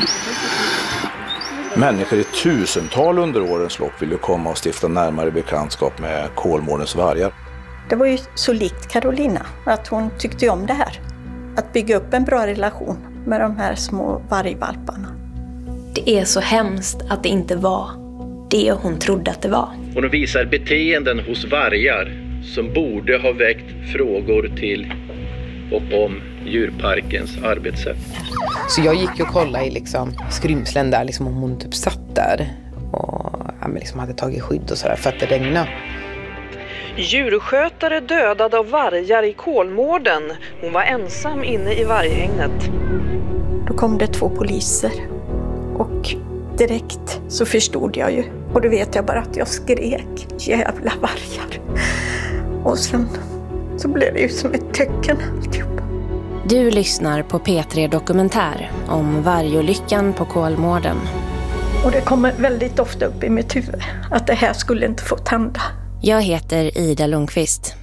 Människor i tusental under årens lopp ville komma och stifta närmare bekantskap med Kolmårdens vargar. Det var ju så likt Carolina, att hon tyckte om det här. Att bygga upp en bra relation med de här små vargvalparna. Det är så hemskt att det inte var det hon trodde att det var. Och de visar beteenden hos vargar som borde ha väckt frågor till och om djurparkens arbetssätt. Så jag gick och kollade i liksom skrymslen där, liksom om hon typ satt där och liksom hade tagit skydd och sådär för att det regnade. Djurskötare dödad av vargar i Kolmården. Hon var ensam inne i varghägnet. Då kom det 2 poliser och direkt så förstod jag ju. Och då vet jag bara att jag skrek, jävla vargar. Och sen så blev det ju som ett tecken alltihop. Du lyssnar på P3 Dokumentär om vargolyckan på Kolmården. Och det kommer väldigt ofta upp i mitt huvud att det här skulle inte få hända. Jag heter Ida Lundqvist.